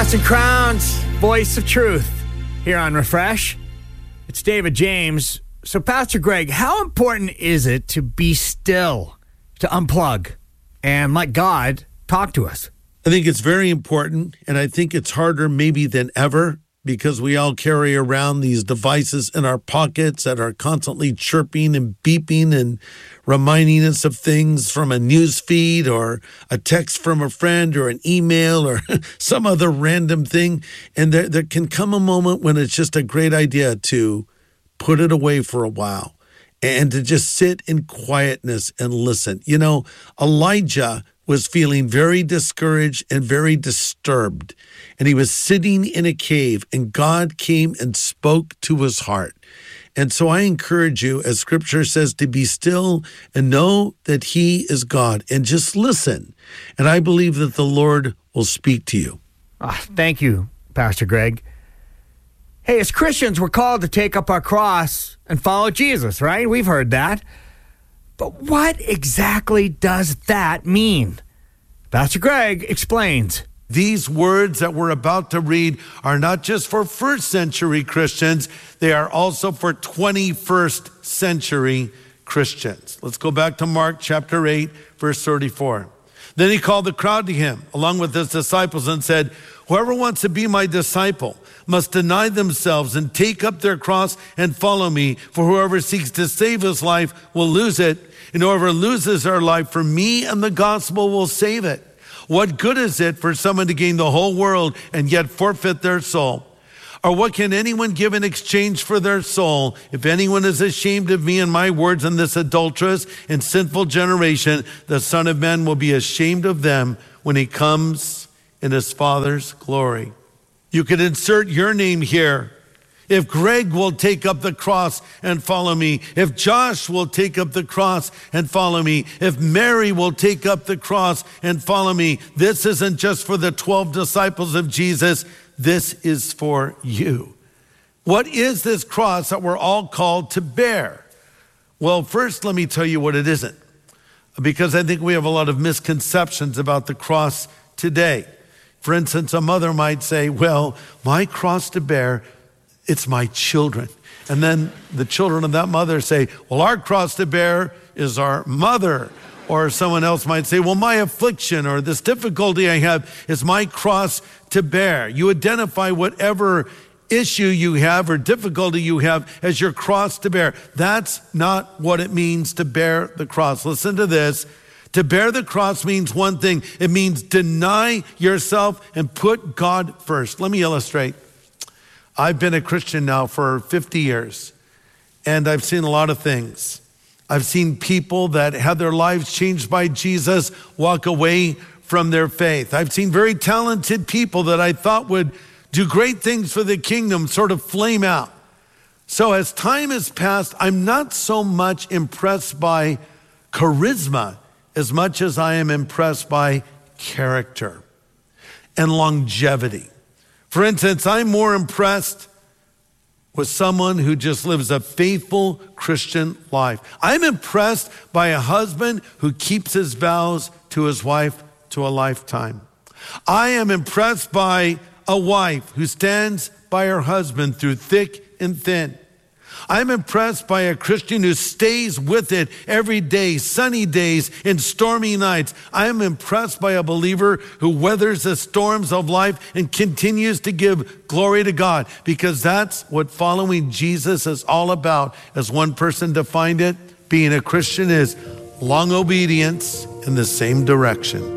Casting Crowns, voice of truth, here on Refresh. It's David James. So, Pastor Greg, how important is it to be still, to unplug, and let God talk to us? I think it's very important, and I think it's harder maybe than ever because we all carry around these devices in our pockets that are constantly chirping and beeping and reminding us of things from a news feed or a text from a friend or an email or some other random thing. And there can come a moment when it's just a great idea to put it away for a while and to just sit in quietness and listen. You know, Elijah was feeling very discouraged and very disturbed. And he was sitting in a cave, and God came and spoke to his heart. And so I encourage you, as Scripture says, to be still and know that he is God, and just listen. And I believe that the Lord will speak to you. Thank you, Pastor Greg. Hey, as Christians, we're called to take up our cross and follow Jesus, right? We've heard that. But what exactly does that mean? Pastor Greg explains. These words that we're about to read are not just for first century Christians, they are also for 21st century Christians. Let's go back to Mark chapter 8, verse 34. Then he called the crowd to him, along with his disciples, and said, "Whoever wants to be my disciple must deny themselves and take up their cross and follow me. For whoever seeks to save his life will lose it, and whoever loses their life for me and the gospel will save it. What good is it for someone to gain the whole world and yet forfeit their soul? Or what can anyone give in exchange for their soul? If anyone is ashamed of me and my words in this adulterous and sinful generation, the Son of Man will be ashamed of them when he comes in his Father's glory." You could insert your name here. If Greg will take up the cross and follow me, if Josh will take up the cross and follow me, if Mary will take up the cross and follow me, this isn't just for the 12 disciples of Jesus, this is for you. What is this cross that we're all called to bear? Well, first, let me tell you what it isn't, because I think we have a lot of misconceptions about the cross today. For instance, a mother might say, well, my cross to bear, it's my children. And then the children of that mother say, well, our cross to bear is our mother. Or someone else might say, well, my affliction or this difficulty I have is my cross to bear. You identify whatever issue you have or difficulty you have as your cross to bear. That's not what it means to bear the cross. Listen to this. To bear the cross means one thing. It means deny yourself and put God first. Let me illustrate. I've been a Christian now for 50 years, and I've seen a lot of things. I've seen people that had their lives changed by Jesus walk away from their faith. I've seen very talented people that I thought would do great things for the kingdom sort of flame out. So as time has passed, I'm not so much impressed by charisma as much as I am impressed by character and longevity. For instance, I'm more impressed with someone who just lives a faithful Christian life. I'm impressed by a husband who keeps his vows to his wife to a lifetime. I am impressed by a wife who stands by her husband through thick and thin. I'm impressed by a Christian who stays with it every day, sunny days and stormy nights. I am impressed by a believer who weathers the storms of life and continues to give glory to God, because that's what following Jesus is all about. As one person defined it, being a Christian is long obedience in the same direction.